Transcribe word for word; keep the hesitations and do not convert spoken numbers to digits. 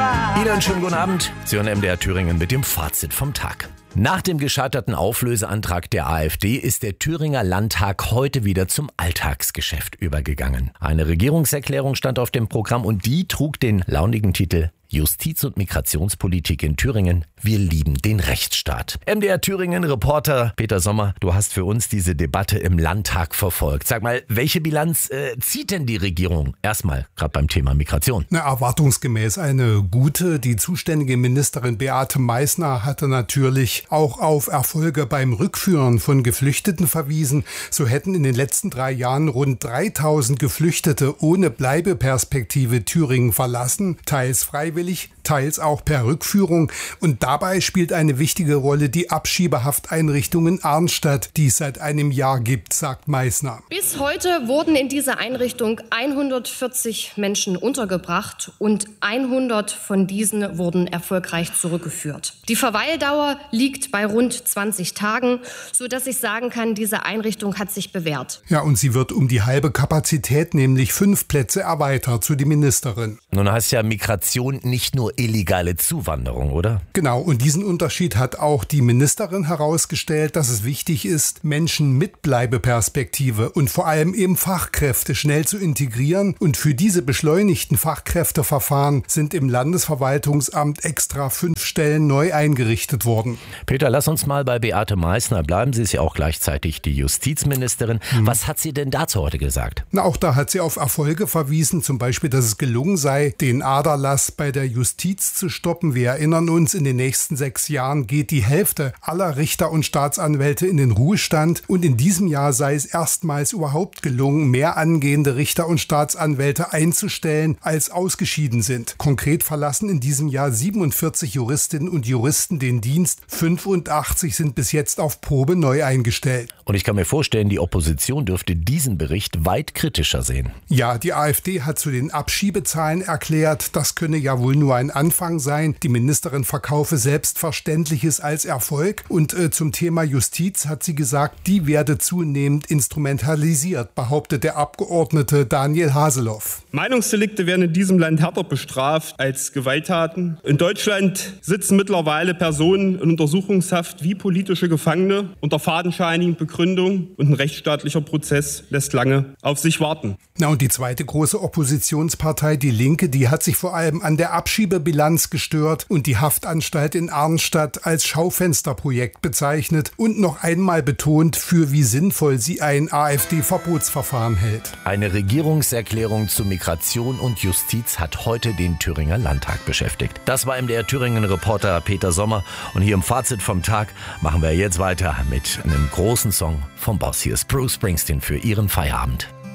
Ihnen einen schönen guten Abend. Sie hören M D R Thüringen mit dem Fazit vom Tag. Nach dem gescheiterten Auflöseantrag der AfD ist der Thüringer Landtag heute wieder zum Alltagsgeschäft übergegangen. Eine Regierungserklärung stand auf dem Programm und die trug den launigen Titel Justiz- und Migrationspolitik in Thüringen. Wir lieben den Rechtsstaat. M D R Thüringen-Reporter Peter Sommer, du hast für uns diese Debatte im Landtag verfolgt. Sag mal, welche Bilanz äh, zieht denn die Regierung erstmal, gerade beim Thema Migration? Na, erwartungsgemäß eine gute. Die zuständige Ministerin Beate Meißner hatte natürlich auch auf Erfolge beim Rückführen von Geflüchteten verwiesen. So hätten in den letzten drei Jahren rund dreitausend Geflüchtete ohne Bleibeperspektive Thüringen verlassen, teils freiwillig, teils auch per Rückführung. Und dabei spielt eine wichtige Rolle die Abschiebehafteinrichtung in Arnstadt, die es seit einem Jahr gibt, sagt Meißner. Bis heute wurden in dieser Einrichtung hundertvierzig Menschen untergebracht und hundert von diesen wurden erfolgreich zurückgeführt. Die Verweildauer liegt bei rund zwanzig Tagen, sodass ich sagen kann, diese Einrichtung hat sich bewährt. Ja, und sie wird um die halbe Kapazität, nämlich fünf Plätze, erweitert, so die Ministerin. Nun heißt ja Migration nicht nur illegale Zuwanderung, oder? Genau, und diesen Unterschied hat auch die Ministerin herausgestellt, dass es wichtig ist, Menschen mit Bleibeperspektive und vor allem eben Fachkräfte schnell zu integrieren. Und für diese beschleunigten Fachkräfteverfahren sind im Landesverwaltungsamt extra fünf Stellen neu eingerichtet worden. Peter, lass uns mal bei Beate Meißner bleiben. Sie ist ja auch gleichzeitig die Justizministerin. Hm. Was hat sie denn dazu heute gesagt? Na, auch da hat sie auf Erfolge verwiesen, zum Beispiel, dass es gelungen sei, den Aderlass bei der Justiz zu stoppen. Wir erinnern uns, in den nächsten sechs Jahren geht die Hälfte aller Richter und Staatsanwälte in den Ruhestand. Und in diesem Jahr sei es erstmals überhaupt gelungen, mehr angehende Richter und Staatsanwälte einzustellen, als ausgeschieden sind. Konkret verlassen in diesem Jahr siebenundvierzig Juristinnen und Juristen den Dienst. fünfundachtzig sind bis jetzt auf Probe neu eingestellt. Und ich kann mir vorstellen, die Opposition dürfte diesen Bericht weit kritischer sehen. Ja, die AfD hat zu den Abschiebezahlen erklärt, das könne ja wohl nur ein Anfang sein. Die Ministerin verkaufe Selbstverständliches als Erfolg. Und äh, zum Thema Justiz hat sie gesagt, die werde zunehmend instrumentalisiert, behauptet der Abgeordnete Daniel Haseloff. Meinungsdelikte werden in diesem Land härter bestraft als Gewalttaten. In Deutschland sitzen mittlerweile Personen in Untersuchungshaft wie politische Gefangene unter fadenscheinigen Begründungen und ein rechtsstaatlicher Prozess lässt lange auf sich warten. Na, und die zweite große Oppositionspartei, die Linke, die hat sich vor allem an der Abschiebebilanz gestört und die Haftanstalt in Arnstadt als Schaufensterprojekt bezeichnet und noch einmal betont, für wie sinnvoll sie ein AfD-Verbotsverfahren hält. Eine Regierungserklärung zu Migration und Justiz hat heute den Thüringer Landtag beschäftigt. Das war M D R Thüringen-Reporter Peter Sommer und hier im Fazit vom Tag machen wir jetzt weiter mit einem großen Song vom Boss. Hier ist Bruce Springsteen für Ihren Feierabend.